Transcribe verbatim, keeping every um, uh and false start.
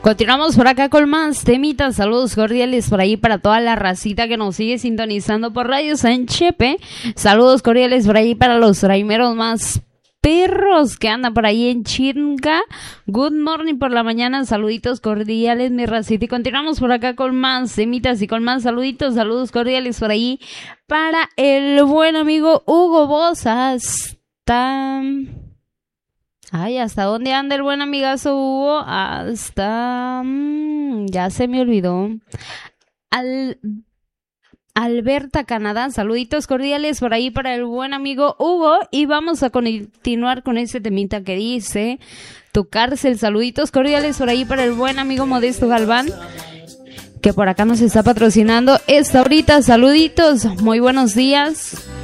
Continuamos por acá con más temitas. Saludos cordiales por ahí para toda la racita que nos sigue sintonizando por Radio San Chepe. Saludos cordiales por ahí para los traimeros más perros que andan por ahí en Chinga. Good morning por la mañana. Saluditos cordiales, mi racita. Y continuamos por acá con más temitas y con más saluditos. Saludos cordiales por ahí para el buen amigo Hugo Bozas. Ay, ¿hasta dónde anda el buen amigazo Hugo? Hasta... Mmm, ya se me olvidó. Al... Alberta, Canadá. Saluditos cordiales por ahí para el buen amigo Hugo. Y vamos a continuar con este temita que dice Tu cárcel. Saluditos cordiales por ahí para el buen amigo Modesto Galván, que por acá nos está patrocinando esta horita. Saluditos, muy buenos días.